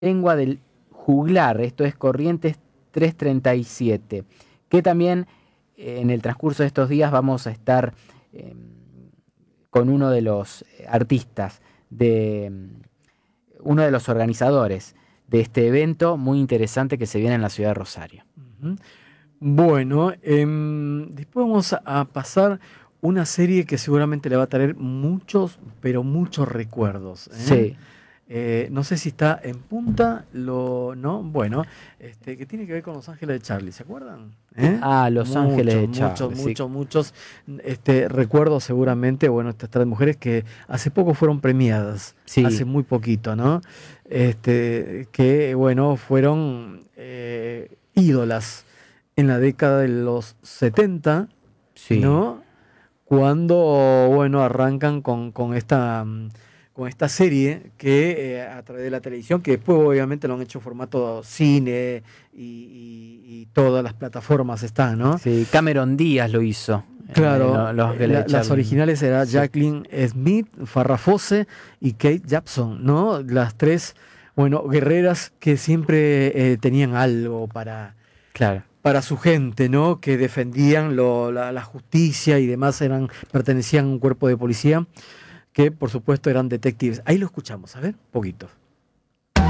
Lengua del Juglar, esto es Corrientes 337, que también en el transcurso de estos días vamos a estar eh, con uno de los artistas, de uno de los organizadores de este evento muy interesante que se viene en la ciudad de Rosario. Ujú. Bueno, después vamos a pasar una serie que seguramente le va a traer muchos, pero muchos recuerdos, ¿eh? Sí. No sé si está en punta, ¿no? Bueno, que tiene que ver con Los Ángeles de Charlie, ¿se acuerdan? ¿Eh? Ah, Los Ángeles Muchos, de muchos, Charlie, sí. muchos, muchos recuerdos seguramente, bueno, estas tres mujeres que hace poco fueron premiadas, hace Sí, muy poquito, ¿no? Que, bueno, fueron ídolas en la década de los 70, sí. ¿no? Cuando, bueno, arrancan con esta serie que a través de la televisión, que después obviamente lo han hecho en formato cine y todas las plataformas están, ¿no? Sí, Cameron Díaz lo hizo en Claro, Los Ángeles de las Charlie. originales era Sí, Jacqueline Smith, Farrah Fawcett y Kate Jepson, ¿no? Las tres, bueno, guerreras que siempre tenían algo claro. para su gente, ¿no? Que defendían la justicia y demás, pertenecían a un cuerpo de policía que por supuesto eran detectives. Ahí lo escuchamos, a ver, poquito.